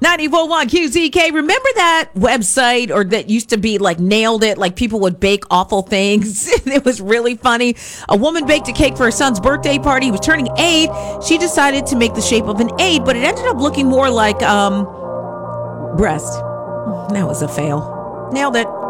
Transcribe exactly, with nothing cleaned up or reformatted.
ninety-four point one Q Z K. Remember that website or that used to be like Nailed It? Like people would bake awful things. It was really funny. A woman baked a cake for her son's birthday party. He was turning eight. She decided to make the shape of an eight, but it ended up looking more like um breast. That was a fail. Nailed it.